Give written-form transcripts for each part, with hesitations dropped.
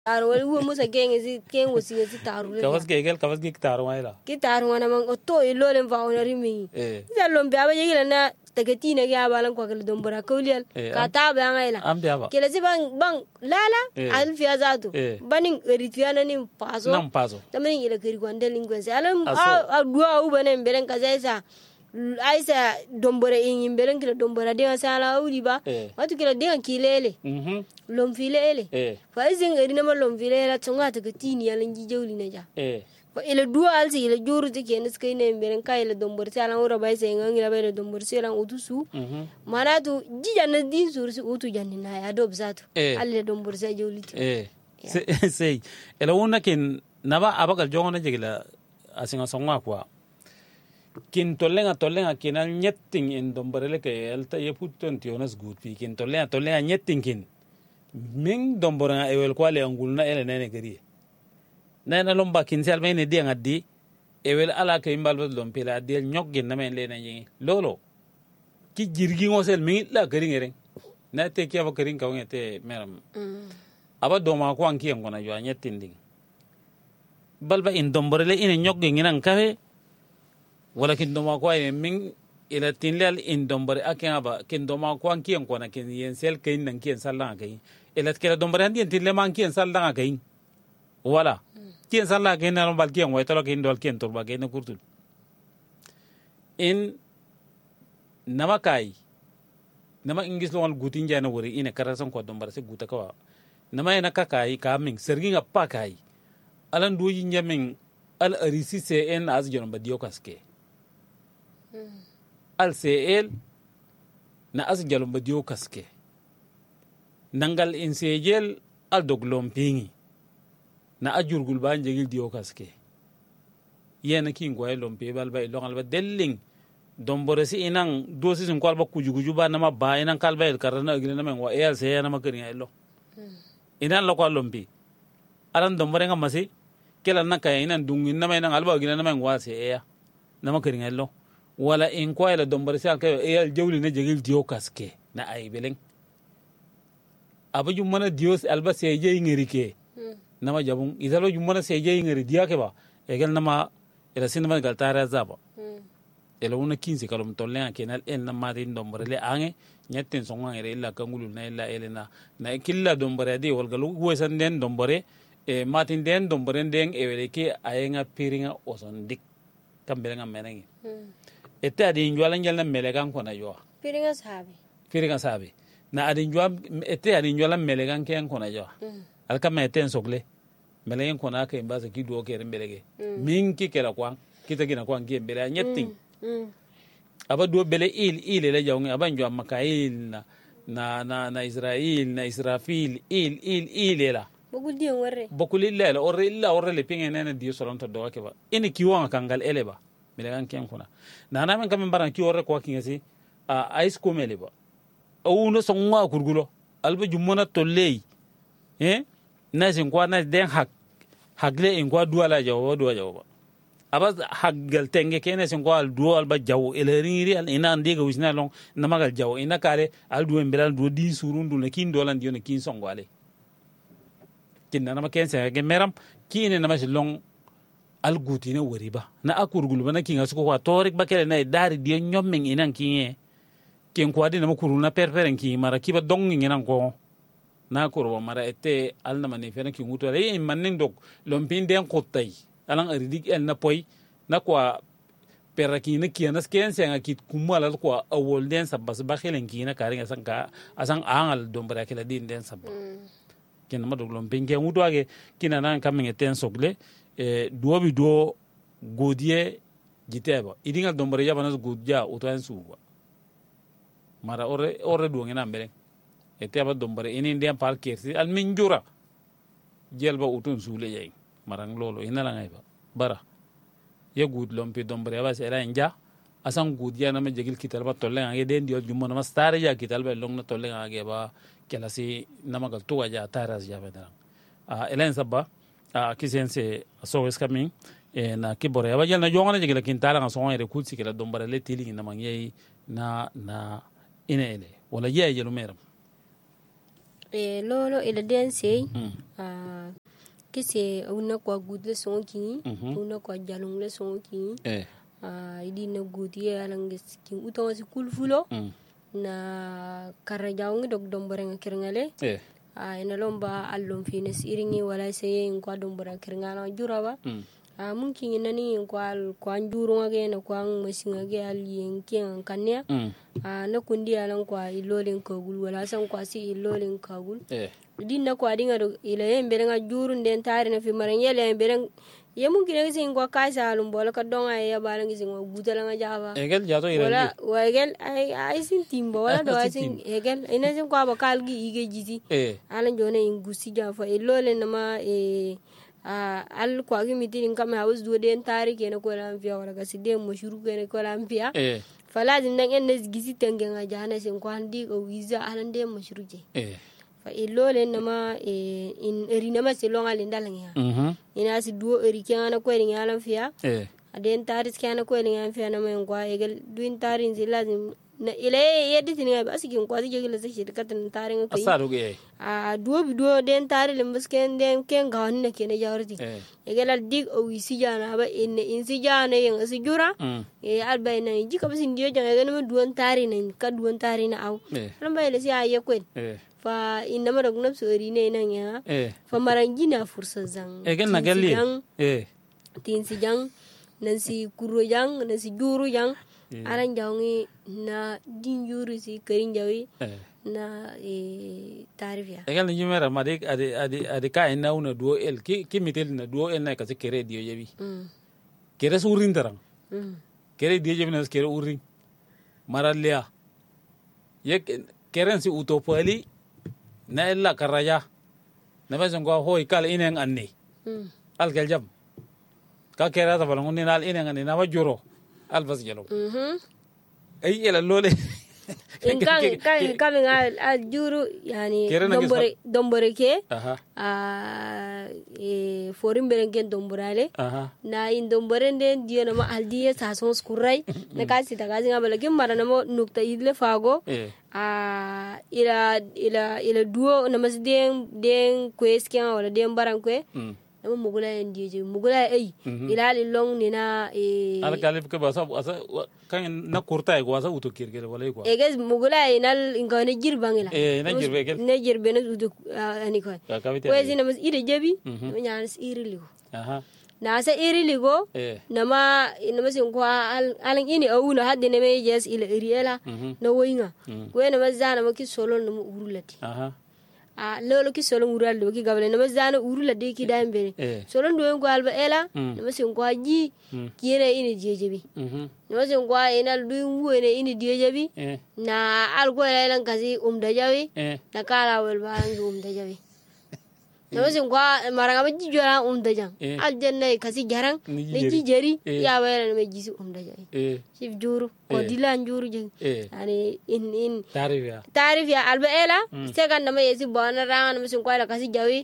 wala wo musa genge si taru le kawas ge taru wala ki taru wana man oto ilolen fa onari mi zalom be aba yigila na tagatina ga balan ko kala dombora kawlial ka ta ba ngaila am biaba kela si bang lala al fi azatu banin eritreana ni paso nam paso tamen ila kiri kwande lingwense alam a duwa u banen beren kazaisa aisa dombora in beren kila dombora de sala uri ba watu kila de kilele lom filele fa izin erina ma lom filele tsunga tagatini yalangi jawli na ja fa ila duwa alsi ila juru tike nes kai ne beren kai ila dombor sala ura bai sai ngi la bai dombor sala utusu manatu jija na din sursi utu janina ya dob zatu alle dombor sa jawli sei ela wona ken naba abagal jongona jegila asinga songwa kwa kin tollenga kinal nyetting in domborele ke elta yeputton tionas gutpi kin tollenga nyetting kin ming dombora ewel kwale angulna ele nene gari nena lomba kin sel mene di ngadi ewel ala ke imbal bad lompila del nyogin na men lena yingi lolo ki jirgi ngosel mi la gari ngere na te kya ba gari kaw ngete meram aba doma ko anki ngona yo nyetting ding balba in domborele ine nyogin nginan kawe wala kin doma ko ay min ila tinlal in dombare akin ba kin doma ko an kiyan ko na kin yen sel kain nan kiyan sallan kai ila kila dombare an tinle man kiyan sallan kai wala kiyan sallan kai na bal kiyan way talo kin dol kiyan turba kai na kurtul in nama ingis lo gutin jana wori ina karasan ko dombare se guta kawa nama ina kakai ka min sergi ngappa kai alan duji nyamin al arisi se en azjon ba dio kaske al CL na asjalum badio kaske nangal in sejel al doglom pingi na ajurgul ban jegil dio kaske yena kin goy lompe balba ilongal ba delling dombore si inan dosi sin kwalba kujuguju ba nama ba inan kalba el karana agina men wa el se yana makani elo inan lo kwalompi aran dombore ngamasi kela nakay inan dungin nama inan alba agina men wa se ya nama kani elo wala in ko ila dombare sal kay el jawli na jegil dio kaske na ay beleng aba jumana dio alba seje ngirike nama jabun idalo jumana seje ngiri dia ke ba egel nama ila sinama gal tara zaba ela una 15 kalom tolle kenal en na mari dombare le ange nyatten songa ngere illa kangulu na illa elena na killa dombare de wal galu wesan den dombare e matin den dombare den e wele ke ayenga piringa oson dik kambelenga menengi ete adi njwala njala melegan kona yo piringa sabe na adi njwa ete adi njwala melegan ken kona yo alka meten sogle melegen kona ka imbaza kido ke rembelege minki kela kwa kita gina kwa ngie mbele nyetting aba do bele il le jawngi aba njwa makail na Israel na Israfil il la bokul illa la orre le pinga nena dio solonto do ke ba ini kiwanga kangal eleba melegan ken kuna nana men kam baran ki orre ko kingasi a ice ko meleba o no songa kurgulo alba jumona tollei na sin kwa na den hagle in kwa duala jawo aba haggal tenge kene sin kwa dual ba jawo eleriri al ina ndiga wisna long na magal jawo ina kare al duwe mbelal do din surundu ne kin dolan dio ne kin songwale kin na ma kense ge meram kine na ma long al gutine woriba na akurgul bana kinga suko kwa torik bakele na dari dio nyommen inan kinye ken kwa dina makuru na perperen ki mara kiba dongi nginan ko na kurwa mara ete al na mane fena ki nguto le manin dok lompin den kotai alan aridik el na poi na kwa peraki na kianas ken senga kit kumala kwa awol den sabas bakhelen ki na karinga sanka asan angal dombra kala din den sabba ken ma dok lompin ken nguto age kinana kamen ten sogle duobi do godie jiteba idinga dombra jabana godja utan suwa mara ore do ngena mbere eteba dombra inin dem pal kersi al minjura jelba utun sule yey marang lolo ina la ngayba bara ye gud lompi dombra ba sera nja asan godja na me jegil kital ba tolle ngage den dio jummo na mastare ya kital ba long na tolle ngage ba kelasi namagal tuwa ja taras ja bedara elen sabba kisense so is coming na kibore ba jel na jongana jegila kintala nga so ngere kutsi kala dombra le tili na mangey na ina ele wala ye jelu meram lolo ila dense kise una kwa gudle sonki una kwa jalungle sonki idi na gudi alange skin uto si kulfulo na karajawngi dog domborenga kirngale ina lomba allum fines iringi wala sey kwa dombora kirngala juraba mungkin nani kwal kwan juru ngage na kwan masinga ge alien ken kanya na kundi alan kwa ilolin kagul wala san kwa si ilolin kagul din na kwa dinga do ila yembere nga juru den tari na fi maran yele yembere ye mungkin ngi sin kwa kaisa alum bola ka donga ya bala ngi sin gudala nga java egel jato ira wala wagel ay sin timbo wala do sin egel ina sin kwa bakal gi ige jiti alan jone ingusi java ilolin na ma al kwa gi mitin kam haus do den tari ke na ko lan fiya wala ga sidde mo shuru ke na ko lan fiya falazim nan en nes gisi tange nga jana sin kwa ndi ko wiza alan de mo shuru je fa ilole na ma in erina ma silonga lindalangia ina si duo eri ke na ko ri alan fiya aden tari ke na ko ri alan fiya na ma ngwa egel duin tari lazim na ile yeddi tini ba asikin kwa zige gila sai shirkatan tarin kai asaru ge duo den tari limbus ken den ken ga wani ke na jawarti egela dig o wisi jana ba in si jana yin asi jura alba ina jika bisin dio jana ga na duon tari na ka duon tari na au ran ba ile si aye kwen fa inna ma dognam so ri ne nan ya fa marangina fursa zang egel na galli tin si jang nan si kuro jang nan si juru jang aran jawngi na din juru si karin jawi na tarifia egal ni mera madik ade ka ina una duo el ki mitel na duo el na ka se kere dio jabi kere surin tarang kere dio jabi na kere urin maralia ye keren si utopali na ella karaja na beson ko hoy kala inen anni al galjam ka kera ta balon ni nal inen anni na wajuro albas jalo ay ila lole in kan al juru yani dombore ke forim berengen domborale na in dombore den dio na ma aldiye sa son skurai na kasi ta kasi ngabala kim mara na mo nukta idle fago ila duo na mas den kwesken wala den barankwe nama mugula en dieje mugula ila long ni na ala galib ke basa kan na kurta e wasa uto kirgere wala ko eges mugula inal ingone jirbangila na jirbe gel ne jirbe na uto ani ko wezi na mas ide jebi nyaan iri ligo na sa iri ligo nama sin ko alan ini awuna hadde ne me jes ila iriela na woyinga we na mazana maki solo na urulati lolo ki solo ngural do ki gabale na mazana urula de ki dambe solo ndo ngo alba ela na masin ko ji kire ini jejebi na masin ko ina du ngone ini jejebi na algo ela kazi dajawi na kala wal ba ngi dajawi na masin ko maranga ba jijora dajang aljanna kasi jarang ne jijeri ya wala na jisi dajawi sif juru ko dilan juru jeng ani in tarifia alba ela segan na yesi bona ranga na masin ko la kasi jawi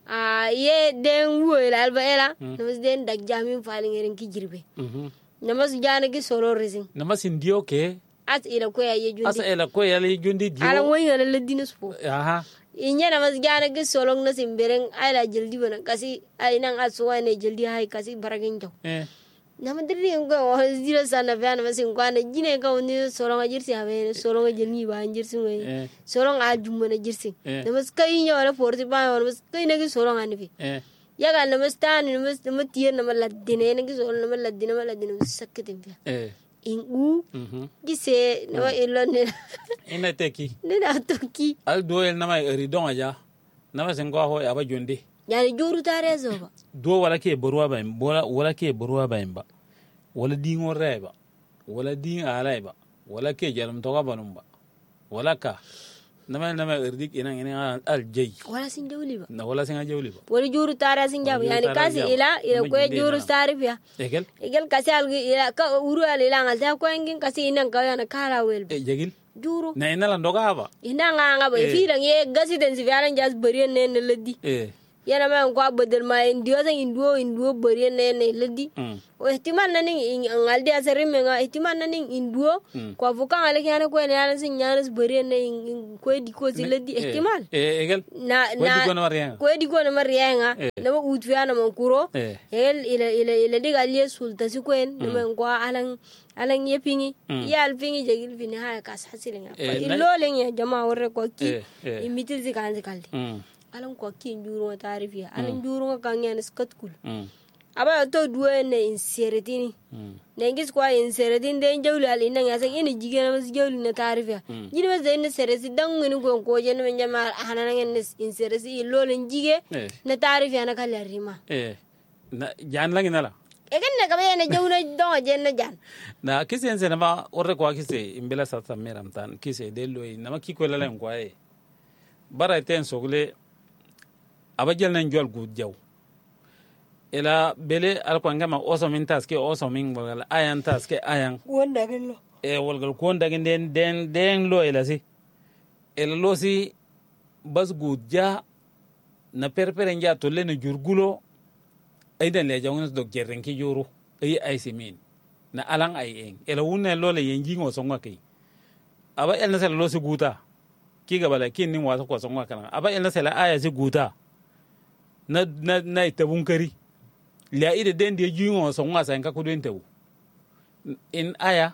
ye den wo ela alba ela na mas den dag jamin falin eren ki jirbe na mas jana ki solo resin na masin dio ke as ila ko ya ye jundi dio ala woyna la dinas po inya na mas jana ki solo na simberen ala jildi bana kasi ay nang aswa ne jildi hay kasi baragin jaw na madri ngo zira sana vana masin kwana jine ka woni solo nga jirsi have solo nga jirni ba jirsi ngoy solo nga jumma na jirsi na mas kay nya wala forti ba wala mas kay na ki solo nga ni fi yaga na mas tan na mas tier na maladine na ki solo na maladine sakkitin fi ingu gise na wa ilone ina teki na toki al doel na mai ridon aja na masin ko ho aba jonde yani juru tare zo ba do wala ke borwa ba wala ke borwa ba imba wala dingo reba wala din alaiba wala ke jarum to ga banumba wala ka nama erdik ina al jay wala sin jawli ba na wala sin jawli ba wala juru tare sin jab yani kasi ila ko juru tarifia egel kasi al ila ka uru al ila ngal ta ko ngin kasi inan ka yana kala wel jegil juru na ina la ndoga ba ina nga ba fi lang ye gasi den si vialan jas bari ne leddi yana ma ko badal ma indio san indio bari ne ladi o ihtimal na ning ngaldi asari me nga ihtimal na ning indio ko fukan ale kana ko ne yana sin yana bari ne ko di ko si ladi ihtimal egel na ko di ko na mariya nga na ma utfiya na man kuro egel ila diga liye sulta si ko en na ko alan yepingi ya alfingi jagil fini ha kas hasilinga ilole nya jama warre ko ki imitil zikan zikaldi alan ko ki njuro tarifiya alan njuro kan yan skat kul aba to duwe ne inseretini ne ngis ko inseretin de jawli al ina ya san ina jigena mas jawli na tarifiya jini mas de ne seresi dan ngini ko je ne jama hanana ne inseresi ilole jige na tarifiya na kallarima na jan langi nala egen ne kabe ne jawna don je ne jan na kise ense na ma orre ko kise imbela sata meram tan kise de loy na ma ki ko lalen ko ay bara ten sogle abajel nan jol gud jaw ela bele al ko ngama osomin taske osomin wala ayan taske ayan wonda gello wolgal ko wonda den lo ela si ela lo si bas gud ja na perpere nja to le na jurgulo ay den le jawna dok jerren ki juru ay simin na alang ay eng ela wunne lo le yenji ngo songa kai aba el na sala lo si guta ki ga bala kin nin wasa ko songa kana aba el na sala aya si guta na itabun kari la ide den de jingo so ngasa en ka ku den tawu in aya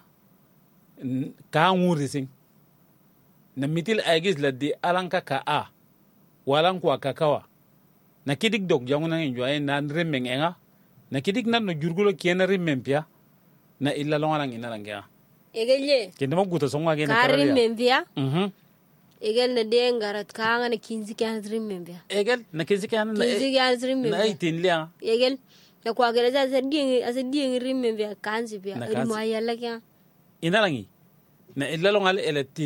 ka nguri sing na mitil agis la de alanka ka a walan ko kakawa na kidik dog janguna en joye nan remeng enga na kidik nan no jurgulo kiena remempia na illa longalang inalangia egelye kende maguta so ngage na karim membia egel na de ngarat kaanga na 15 kan remempia egel na 15 kan na 18 lia egel na kwa gereza asadi remempia kanzi pia imo ayala kya inalangi na illa longal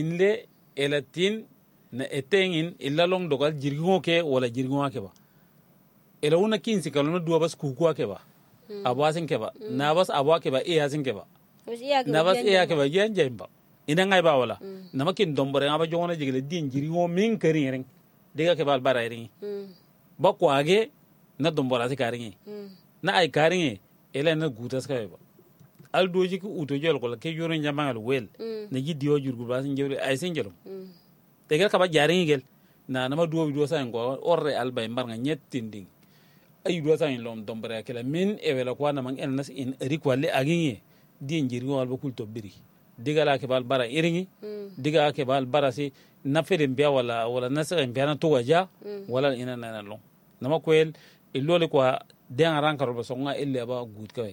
elatin na etengin illa long dogal jirgo ke wala jirgo ke ba ela una 15 kalona duwa bas kuku ke ba abasin ke ba na bas abwa ke ba iyasin ke ba na bas iya ke ba yen jemba ina ngai ba wala na makin dombore aba jona jigele din jirgo min kari ren diga ke bal bara ren ba kwage na dombora se kari na ay kari ela na gutas ka ba al doji ku uto jol ko ke yoro njamangal wel na jiddi o jurgu ba sin jewle ay sin jelum te gel ka ba jari ngel na ma do sa ngo orre albay mbar nga nyettinding ay do sa en lom dombere kala min e wela ko na man en nas in rikwale aginye di njiri wal ba kulto biri diga la ke bal bara iringi diga ke bal bara si na fere mbia wala na sa mbia na to waja wala ina na long na ma ko el ilole ko den rankaro ba songa ille ba gut kawai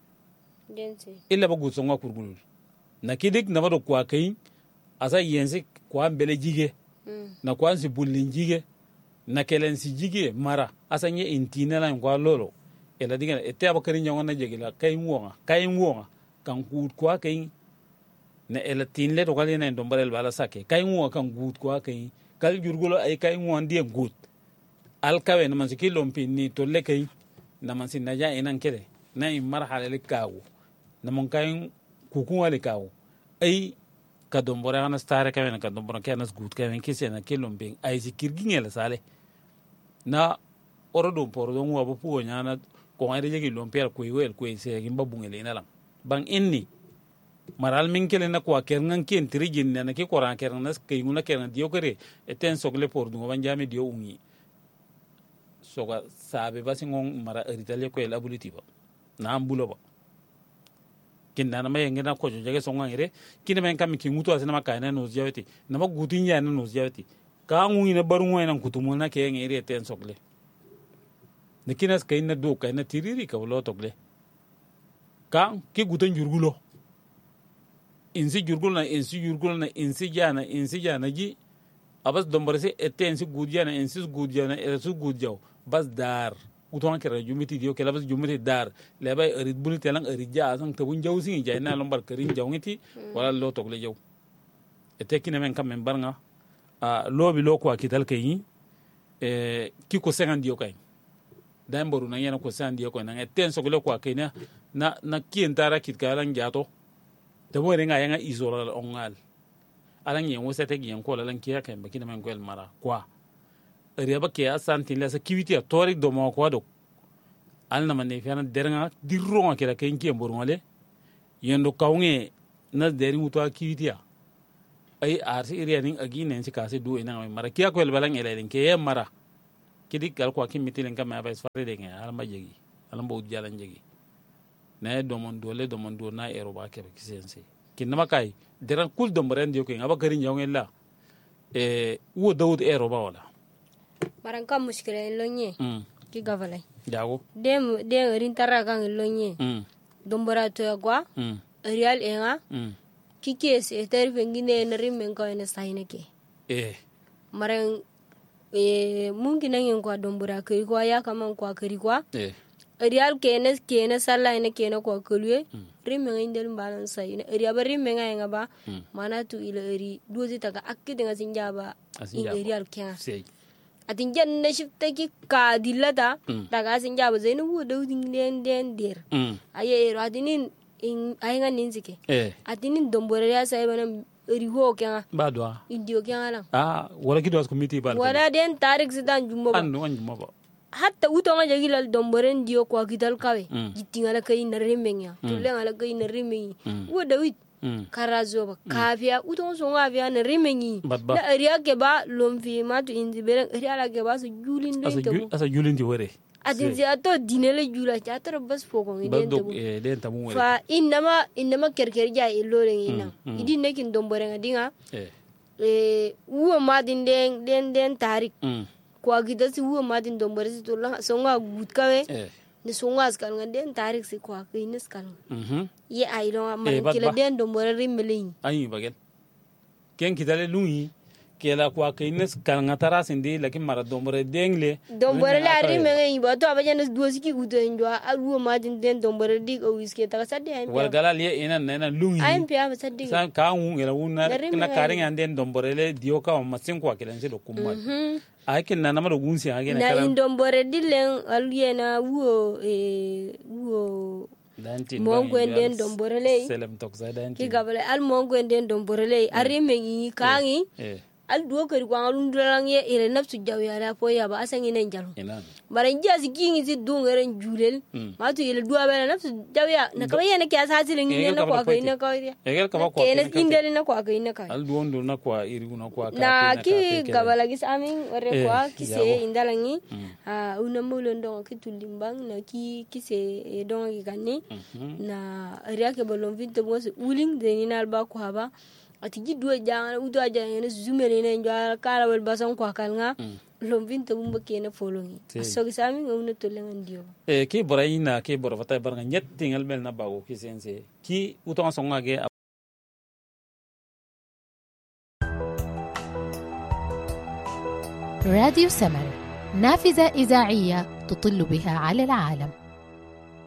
illa ba gut songa kurgul na kidik na ba do kwa kai asa yensi kwa mbele jige na kwa nsi bullin jige na kelen si jige mara asa nye intina la kwa lolo ela diga ete abakari nyango na jigila kai nwonga kan gut kwa kai na ela tinle to kali na ndombarel bala sake kai nwonga kan gut kwa kai kal jurgulo ay kai nwon die gut al kawe na man sikilo mpini to le kai na man sin naja inan kede na in marhala le kawo na mon kai kukun wale kawo ay ka dombora kana stare ka ka dombora kana gut ka wen kise na kilombe ay sikirgingela sale na orodo poro ngwa bo puo nyana ko ngare jegi lomper ko wel ko se gimba bungele inalam bang inni maral min kele na ko kerngan ken trigin na ke koran kernan nas kay nguna kernan dio kere eten sogle por dungo banjame dio ungi soga sabe basingon mara eritale ko el abuliti ba na ambulo ba kinna na mayenga na ko jage songa ngire kinna men kam ki mutu asina makana no jaweti na ma gutin ya no jaweti ka ngi na baru ngoi na kutumu na ke ngire ten sogle ne kinas kay na do kay na tiriri ka wolo togle ka ki gutan jurgulo insi jana ji abas dombarse eten si gudjana insi gudjana esu gudjaw bas dar uton kera jumiti dio kela bas jumiti dar le bay erit buni telang erit ja sang tabun jaw singi jay na lombar kerin jaw ngiti wala lo togle jaw etekine men kam men barnga lobi lo ko akital kay ki ko 50 dio kay damboru na yana ko 50 dio ko na eten sogle ko kay na kientara kit kalan jato tabo renga yanga isola ongal alang yen wosete gien ko lan kiya kay bakina men gol mara kwa riaba ke asantin la sa kiviti a torik do mo ko do alna man ne fiana deranga dirro ke la kenki mborngole yendo kawnge na deri muto kiviti ay arsi irianing agi nen si kasi du ina mara kia ko balang elelen ke mara kidi gal ko kim mitilen kam aba sfare de ngi ala majegi ala mbo jalan jegi na domon do na ero ba ke kisense kinama kai deran kul do maren dio ko ngaba gari nyawngela wo dawud ero ba wala maran kam muskila lonye ki gavalay jago de rin taraga lonye dombora to gwa real enga kike se ter fengine na rimmen ko ene saineke maran mungkin nangin kwa dombora kiri kwa ya kama kwa kiri kwa real kene sala ene kene kwa kulwe rimmen indel balan sai real ba rimmen nga ba mana tu ila ri dozi taga akide nga sinjaba in real kya atin jan na shifta ki ka dilata daga sinjaba zainu wo dawdin den der aye ro atinin in ainga ninzike atinin dombora ya sai bana riho kya badwa indio kya la wala kido committee bal wala den tarik sidan jumbo ba hatta utonga jagilal domboren dio kwa kidal kawe gitingala kay na remenya tulengala kay na remenyi wo dawit karazo ba kafia utonga songa via na remenyi na area ke ba lomfi matu inzibere area la ke ba so julin de asa julin di wore adin ato dinele jula chatar bas foko den tamu fa inama kerker ja ilore ina idin nekin dombore ngadinga wo madin den tarik kwa gida si wo madin dombore si tola songa gutkawe ne songa skal ngaden tarik si kwa kines skal ye ailo man kila den dombore rimmelin ayi bagel ken kitale lungi kela kwa kines kal ngatara sindi lakin mara dombore dengle dombore la rimme ngi bato abajana duosiki uto njwa alwo madin den dombore dik o wiske ta sadde ay wal galal ye ina lungi ay pia sadde san ka ngun ela wuna na karin anden dombore le dio ka masin kwa kelen se do kumma ay kin na namaro gunsi agena kala na indombore dilen aliyena wo mongo den dombore le selam toksa dan ki gabale al mongo den dombore le arimme ngi kangi al duo kari kwa alundulang ye ire napsu jawi ala po ya ba asangi nen jalo bara njazi kingi si dungere julel matu ile duo bela napsu jawi na kawaya na kiasa hasile ngi na kwa kai na kawaya egel kama kwa kene indele na kwa kai na kai al duo ndo na kwa iri na kwa na ki gabala gis amin ore kwa kise indalangi una mulo ndo kitulimbang na kise ndo kikani na ria ke bolon vinte mo se uling de ni nalba ko haba ati jiddo jangana udo ajana zumere ne njala kala wal basan ko kalnga lombinta bumba kena folongi asogi sami ngomna tolengan dio ki borayina ki borfata barnga nyetti ngal mel na bago ki sense ki uton songa ge راديو سمر نافذة إذاعية تطل بها على العالم.